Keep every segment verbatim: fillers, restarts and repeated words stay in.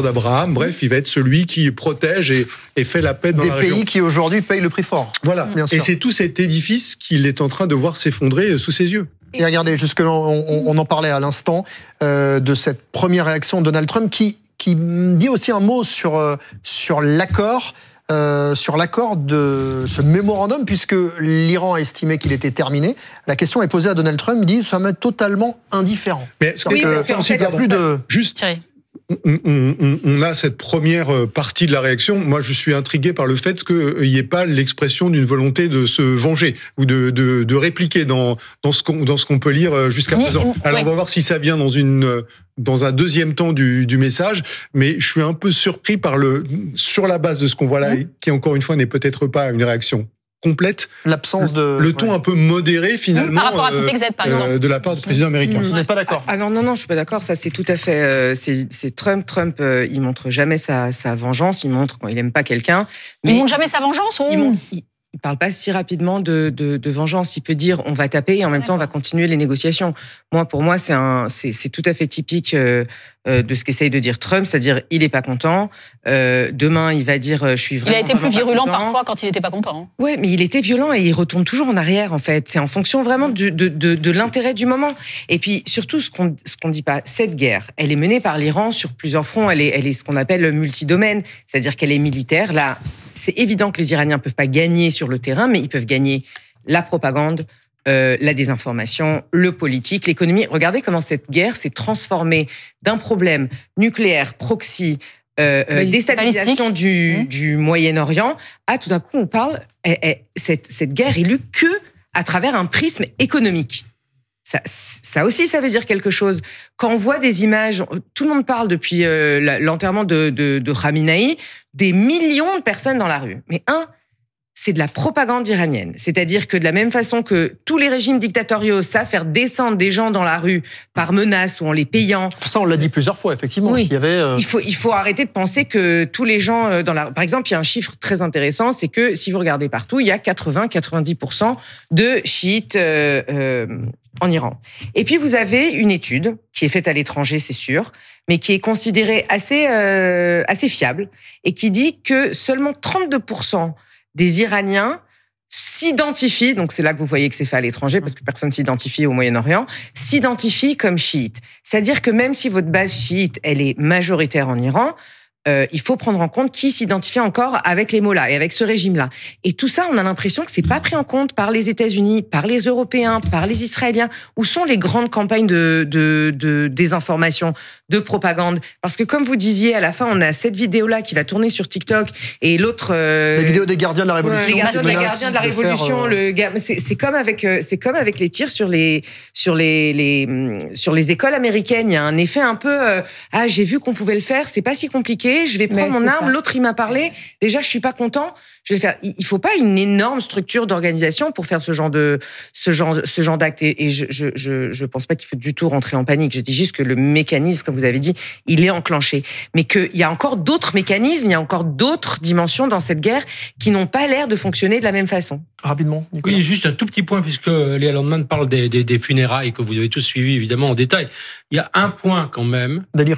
défenseur d'Abraham. Bref, il va être celui qui protège et, et fait la paix dans Des la région. pays qui aujourd'hui payent le prix fort. Voilà. Bien sûr. Et c'est tout cet édifice qu'il est en train de voir s'effondrer sous ses yeux. Et regardez, jusque-là, on, on en parlait à l'instant euh, de cette première réaction de Donald Trump qui, qui dit aussi un mot sur, euh, sur l'accord. Euh, sur l'accord de ce mémorandum, puisque l'Iran a estimé qu'il était terminé. La question est posée à Donald Trump, il dit ça m'est totalement indifférent. Mais ce oui, parce qu'en fait, il n'y a plus de... Juste, on, on, on a cette première partie de la réaction. Moi, je suis intrigué par le fait qu'il n'y ait pas l'expression d'une volonté de se venger ou de, de, de répliquer dans, dans ce qu'on, dans ce qu'on peut lire jusqu'à Mais, présent. Alors, ouais. on va voir si ça vient dans une... dans un deuxième temps du, du message, mais je suis un peu surpris par le, sur la base de ce qu'on voit là, mmh. qui encore une fois n'est peut-être pas une réaction complète, l'absence de le ton ouais. un peu modéré finalement par rapport à Pete Exet, par exemple. Euh, de la part du président américain. Vous n'êtes pas d'accord? Ah non non non, je suis pas d'accord. Ça c'est tout à fait, euh, c'est, c'est Trump. Trump, euh, il montre jamais sa, sa vengeance. Il montre quand il aime pas quelqu'un. Mais il montre jamais sa vengeance ou il, montre, il, il parle pas si rapidement de, de, de vengeance. Il peut dire on va taper et en même temps on va continuer les négociations. Moi pour moi c'est un, c'est, c'est tout à fait typique. Euh, de ce qu'essaye de dire Trump, c'est-à-dire il est pas content. Euh, demain, il va dire je suis vraiment. Il a été plus virulent content. parfois quand il était pas content. Hein. Ouais, mais il était violent et il retourne toujours en arrière en fait. C'est en fonction vraiment du, de, de, de l'intérêt du moment. Et puis surtout ce qu'on ce qu'on dit pas, cette guerre, elle est menée par l'Iran sur plusieurs fronts. Elle est elle est ce qu'on appelle multidomaine, c'est-à-dire qu'elle est militaire. Là, c'est évident que les Iraniens peuvent pas gagner sur le terrain, mais ils peuvent gagner la propagande. Euh, la désinformation, le politique, l'économie. Regardez comment cette guerre s'est transformée d'un problème nucléaire, proxy, euh, euh, déstabilisation du, mmh. du Moyen-Orient, à tout d'un coup on parle, eh, eh, cette, cette guerre est lue que à travers un prisme économique. Ça, ça aussi, ça veut dire quelque chose. Quand on voit des images, tout le monde parle depuis euh, l'enterrement de, de, de Khamenei, des millions de personnes dans la rue. Mais un, c'est de la propagande iranienne. C'est-à-dire que de la même façon que tous les régimes dictatoriaux savent faire descendre des gens dans la rue par menace ou en les payant. Ça, on l'a dit plusieurs fois, effectivement. Oui. Il y avait, euh... il faut, il faut arrêter de penser que tous les gens dans la... Par exemple, il y a un chiffre très intéressant, c'est que si vous regardez partout, il y a quatre-vingts à quatre-vingt-dix pour cent de chiites euh, euh, en Iran. Et puis, vous avez une étude qui est faite à l'étranger, c'est sûr, mais qui est considérée assez, euh, assez fiable et qui dit que seulement trente-deux pour cent des Iraniens s'identifient, donc c'est là que vous voyez que c'est fait à l'étranger, parce que personne ne s'identifie au Moyen-Orient, s'identifient comme chiites. C'est-à-dire que même si votre base chiite, elle est majoritaire en Iran, euh, il faut prendre en compte qui s'identifie encore avec les mollahs et avec ce régime-là. Et tout ça, on a l'impression que c'est pas pris en compte par les États-Unis, par les Européens, par les Israéliens. Où sont les grandes campagnes de, de, de désinformation, de propagande? Parce que comme vous disiez, à la fin, on a cette vidéo-là qui va tourner sur TikTok et l'autre... Euh, les vidéos des gardiens de la Révolution. Ouais, les gardiens, de la, gardiens de la de Révolution. faire, euh... Le, c'est, c'est, comme avec, c'est comme avec les tirs sur les, sur les, les, sur les écoles américaines. Il y a un effet un peu... Euh, ah, j'ai vu qu'on pouvait le faire, c'est pas si compliqué. Je vais prendre Mais mon arme, ça. L'autre il m'a parlé. Déjà, je suis pas content. Je vais le faire. Il faut pas une énorme structure d'organisation pour faire ce genre de ce genre ce genre d'acte. Et, et je je je je pense pas qu'il faut du tout rentrer en panique. Je dis juste que le mécanisme, comme vous avez dit, il est enclenché. Mais qu'il y a encore d'autres mécanismes, il y a encore d'autres dimensions dans cette guerre qui n'ont pas l'air de fonctionner de la même façon. Rapidement, Nicolas. Oui, juste un tout petit point, puisque Léa Landman parle des, des, des funérailles que vous avez tous suivis évidemment en détail. Il y a un point quand même. D'Ali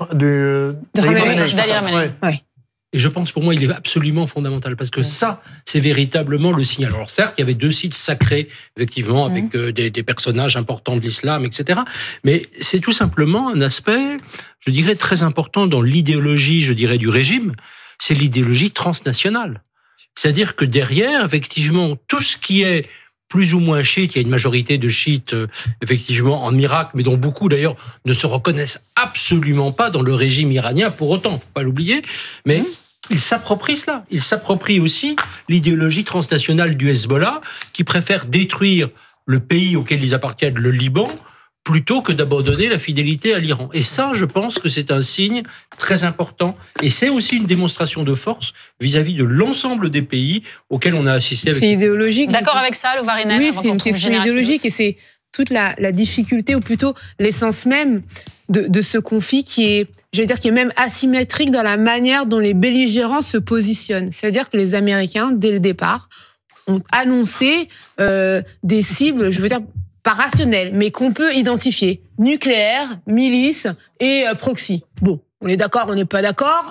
Khamenei. Ouais. Et je pense, pour moi, il est absolument fondamental, parce que ça, c'est véritablement le signal. Alors certes, il y avait deux sites sacrés, effectivement, avec mmh. des, des personnages importants de l'islam, et cetera. Mais c'est tout simplement un aspect, je dirais, très important dans l'idéologie, je dirais, du régime. C'est l'idéologie transnationale. C'est-à-dire que derrière, effectivement, tout ce qui est plus ou moins chiite, il y a une majorité de chiites, effectivement, en Irak, mais dont beaucoup, d'ailleurs, ne se reconnaissent absolument pas dans le régime iranien, pour autant, faut pas l'oublier. Mais mmh. ils s'approprient cela. Ils s'approprient aussi l'idéologie transnationale du Hezbollah, qui préfère détruire le pays auquel ils appartiennent, le Liban, plutôt que d'abandonner la fidélité à l'Iran. Et ça, je pense que c'est un signe très important. Et c'est aussi une démonstration de force vis-à-vis de l'ensemble des pays auxquels on a assisté. Avec c'est idéologique. D'accord avec ça, Lovarinen? Oui, c'est une question idéologique et c'est toute la, la difficulté, ou plutôt l'essence même de, de ce conflit qui est, je vais dire, qui est même asymétrique dans la manière dont les belligérants se positionnent. C'est-à-dire que les Américains, dès le départ, ont annoncé euh, des cibles, je veux dire, pas rationnelles, mais qu'on peut identifier. Nucléaire, milice et euh, proxy. Bon, on est d'accord, on n'est pas d'accord.